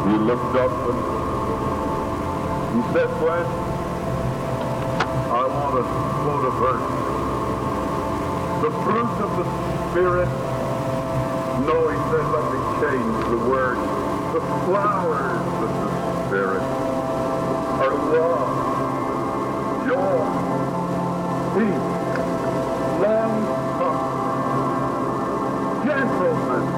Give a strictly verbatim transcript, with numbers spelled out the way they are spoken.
He looked up and he said, Gwen, I want to quote a verse. The fruit of the Spirit, no, he said, let me change the word. The flowers of the Spirit are love, joy, peace,